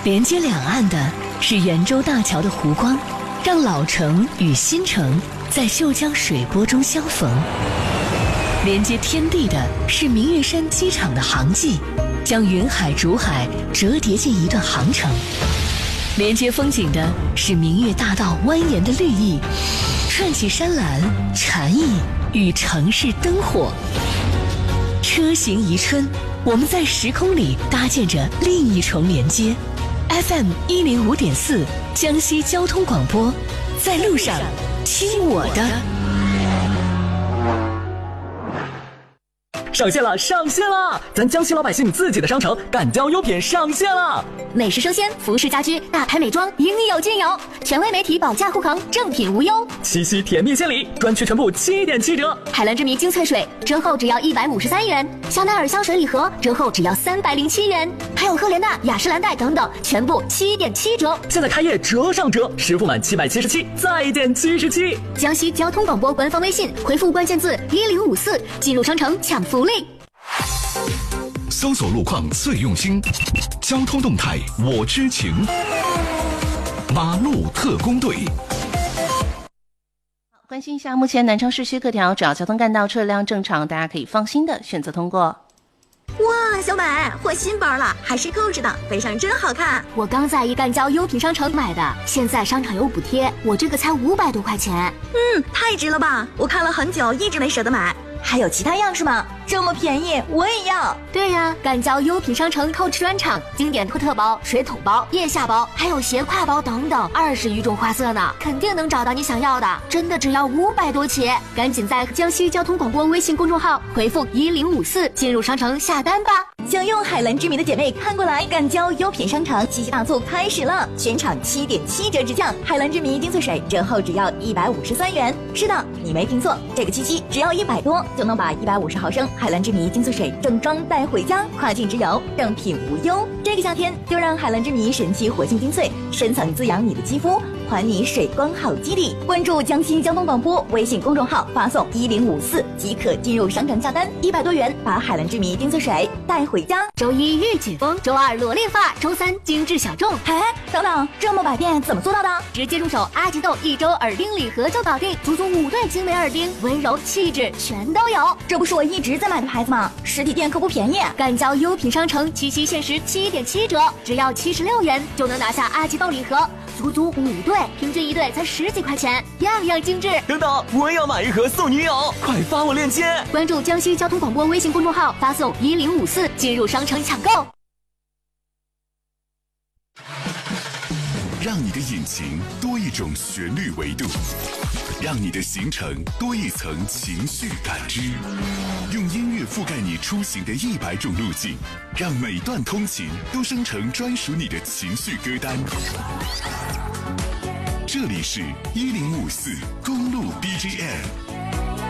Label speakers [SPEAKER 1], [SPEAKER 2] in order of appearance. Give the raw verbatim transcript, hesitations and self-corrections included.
[SPEAKER 1] 连接两岸的是圆洲大桥的湖光，让老城与新城在秀江水波中相逢；连接天地的是明月山机场的航迹，将云海竹海折叠进一段航程；连接风景的是明月大道蜿蜒的绿意，串起山岚、禅意与城市灯火。车行宜春，我们在时空里搭建着另一重连接。F M 一零五点四，江西交通广播，在路上，听我的。
[SPEAKER 2] 上线了，上线了！咱江西老百姓自己的商城敢交优品上线了，
[SPEAKER 3] 美食生鲜、服饰家居、大牌美妆，应有尽有。权威媒体保价护航，正品无忧。
[SPEAKER 2] 七夕甜蜜献礼，专区全部七点七折。
[SPEAKER 3] 海蓝之谜精粹水折后只要一百五十三元，香奈儿香水礼盒折后只要三百零七元，还有赫莲娜、雅诗兰黛等等，全部七点七折。
[SPEAKER 2] 现在开业折上折，实付满七百七十七，再减七十七。
[SPEAKER 3] 江西交通广播官方微信回复关键字一零五四，进入商城抢福利。
[SPEAKER 4] 搜索路况最用心，交通动态我知情。马路特工队。
[SPEAKER 5] 关心一下目前南昌市区各条主要交通干道车辆正常，大家可以放心的选择通过。
[SPEAKER 6] 哇，小美，换新包了，还是购置的，背上真好看。
[SPEAKER 3] 我刚在一干交优品商城买的，现在商场有补贴，我这个才五百多块钱。
[SPEAKER 6] 嗯，太值了吧！我看了很久，一直没舍得买。还有其他样式吗？这么便宜，我也要。
[SPEAKER 3] 对呀，干交优品商城购置专场，经典托特包、水桶包、腋下包，还有斜挎包等等，二十余种花色呢，肯定能找到你想要的。真的只要五百多起，赶紧在江西交通广播微信公众号回复一零五四进入商城下单吧。
[SPEAKER 6] 想用海蓝之谜的姐妹看过来，干交优品商城七夕大促开始了，全场七点七折直降，海蓝之谜精粹水折后只要一百五十三元。是的，你没听错，这个七夕只要一百多就能把一百五十毫升海蓝之谜精粹水正装带回家，跨境直邮，正品无忧。这个夏天就让海蓝之谜神奇活性精粹深层滋养你的肌肤，还你水光好肌理。关注江西交通广播微信公众号，发送一零五四即可进入商城下单，一百多元把海蓝之谜精粹水带回家。
[SPEAKER 3] 周一御姐风，周二裸恋发，周三精致小众。
[SPEAKER 6] 哎，等等，这么百变怎么做到的？
[SPEAKER 3] 直接入手阿吉豆一周耳钉礼盒就搞定，足足五对精美耳钉，温柔气质全都有。
[SPEAKER 6] 这不是我一直在买的牌子吗？实体店可不便宜。
[SPEAKER 3] 干交优品商城七夕限时七点七折，只要七十六元就能拿下阿吉豆礼盒，足足五对，平均一对才十几块钱，样样精致。
[SPEAKER 2] 等等，我也要买一盒送女友，快发我链接。
[SPEAKER 3] 关注江西交通广播微信公众号，发送一零五四进入商城抢购。
[SPEAKER 4] 让你的引擎多一种旋律维度，让你的行程多一层情绪感知，用音乐覆盖你出行的一百种路径，让每段通勤都生成专属你的情绪歌单。这里是一零五四公路 B G M。